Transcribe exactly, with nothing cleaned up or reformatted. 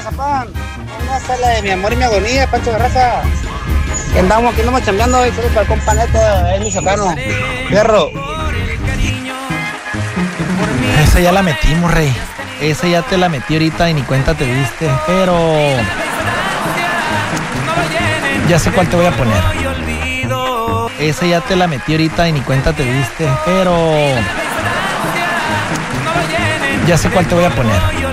mazapán. Una sala de mi amor y mi agonía, Pancho Barraza. Que andamos, aquí andamos chambeando y solo para el compa Neto, es michoacano. Fierro. Esa ya la metimos, rey. Esa ya te la metí ahorita y ni cuenta te diste. Pero ya sé cuál te voy a poner. Esa ya te la metí ahorita y ni cuenta te diste. Pero ya sé cuál te voy a poner.